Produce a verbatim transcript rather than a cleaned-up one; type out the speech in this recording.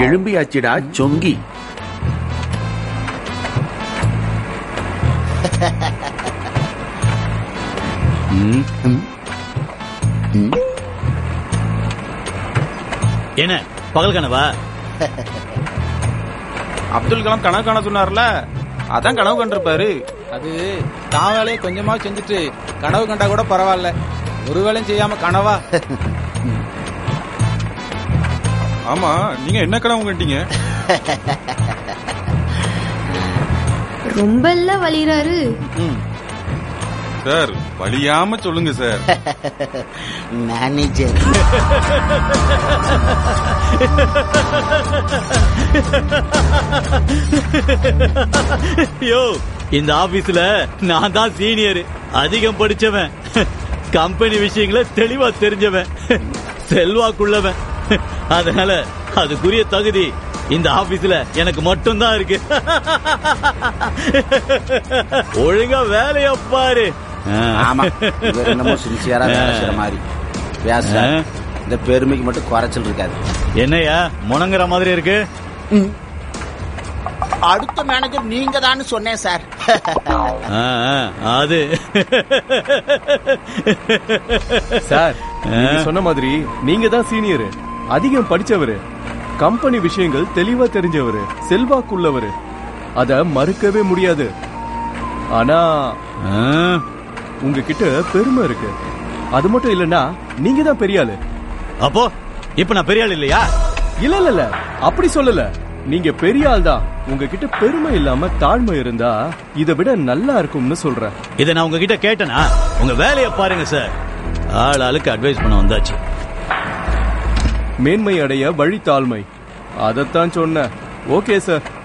எழும்பியாச்சிடா சொங்கி. என்ன பகல் கனவா? அப்துல் கலாம் கனவு காண சொன்னார்ல, அதான் கனவு கண்டிருப்பாரு. அது தான் வேலையை கொஞ்சமா செஞ்சுட்டு கனவு கண்டா கூட பரவாயில்ல, ஒரு வேலையும் செய்யாம கனவா? ஆமா, நீங்க என்ன கனவு கண்டீங்க? ரொம்ப எல்லாம் வலிறாரு சார். வலியாம சொல்லுங்க சார். மேனேஜர் யோ, இந்த ஆபீஸ்ல நான் தான் சீனியர், அதிகம் படிச்சவன், கம்பெனி விஷயங்களை தெளிவா தெரிஞ்சவன், செல்வாக்குள்ளவன். அதனால அதுக்குரிய தகுதி இந்த ஆபீஸ்ல எனக்கு மட்டும் தான் இருக்கு. ஒழுங்கா வேலைய பாரு. ஆமா, என்னமோ சின்சியரா வேலை செய்யற மாதிரி பேச, இந்த பெருமைக்கு மட்டும் குறைச்சல் இருக்காது. என்னையா முணங்குற மாதிரி இருக்கு? அடுத்த மேனேஜர் நீங்க தான் சொன்னேன் சார். அது சார், நீங்க சொன்ன மாதிரி நீங்க தான் சீனியர், அதிகம் படிச்சவரு, கம்பெனி விஷயங்கள் தெளிவா தெரிஞ்சவரு, செல்வாக்குள்ளவரு. அத மறுக்கவே முடியாது. ஆனா உங்ககிட்ட பெருமை இருக்கு. அது மட்டும் இல்லன்னா நீங்க தான் பெரிய ஆளு. அப்போ இப்ப நான் பெரிய ஆள் இல்லையா? இல்ல இல்ல இல்ல, அப்படி சொல்லல. நீங்க பெரிய ஆள் தான். உங்ககிட்ட பெருமை இல்லாம தாழ்மை இருந்தா இதை விட நல்லா இருக்கும்னு சொல்றேன். இதை நான் உங்ககிட்ட கேட்டேனா? உங்க வேலையை பாருங்க சார். ஆள் ஆளுக்கு அட்வைஸ் பண்ண வந்தாச்சு. மேன்மை அடைய வழி தாழ்மை, அதத்தான் சொன்ன. Okay sir.